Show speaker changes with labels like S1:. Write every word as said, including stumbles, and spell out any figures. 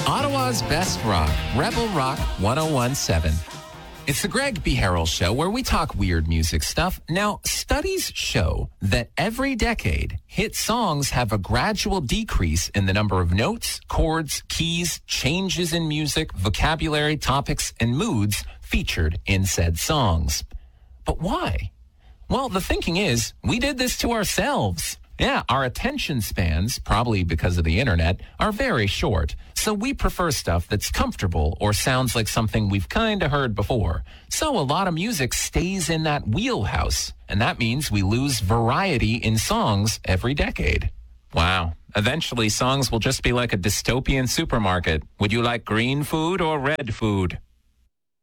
S1: Ottawa's best rock, Rebel Rock ten seventeen. It's the Greg B. Harrell Show, where we talk weird music stuff. Now, studies show that every decade, hit songs have a gradual decrease in the number of notes, chords, keys, changes in music, vocabulary, topics, and moods featured in said songs. But why? Well, the thinking is, we did this to ourselves. Yeah, our attention spans, probably because of the internet, are very short. So we prefer stuff that's comfortable or sounds like something we've kind of heard before. So a lot of music stays in that wheelhouse. And that means we lose variety in songs every decade. Wow. Eventually, songs will just be like a dystopian supermarket. Would you like green food or red food?